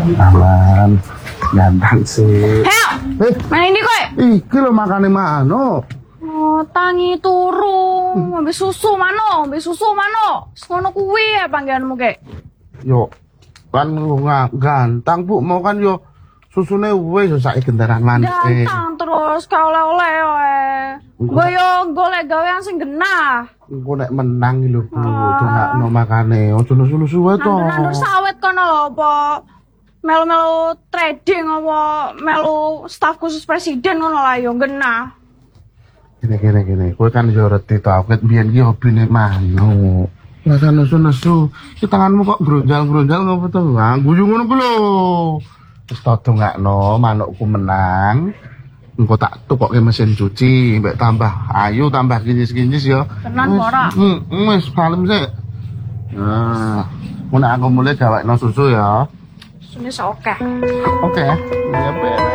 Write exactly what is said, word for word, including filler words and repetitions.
Aman. Ganteng sih. Heo, Eh, main ini kowe. iki lho makane mano. Oh, tangi turu, ngombe susu mano, ngombe susu mano. Ngono kuwi ya panggilanmu kek. Yo kan lu nggak ganteng Bu, mau kan yo susune wis sak gendaran manis. Ganteng terus ka oleh-oleh wae. Gue yo golek gawean sing genah. Engko nek menang lho Bu, dongakno makane ojo nusu-nusu wae to. Nandur sawit kono lho apa melu-melu trading apa melu staf khusus presiden ngono lah yo genah. Gini gini gini, kowe kan yo reti to, aku biyen ki hobine mano. Rasa nesu-nesu, ki tanganmu kok gronjal-gronjal ngopo to? Ah, guyu ngono ku lho. Wis to dongakno manukku menang. Engko tak tukokke mesin cuci, mbek tambah ayu, tambah kinyis-kinyis ya. Tenan ora? Hmm, wis kalem sik. Nah, mun aku mulai gawekno susu ya. Sune sok akeh. Oke, ya.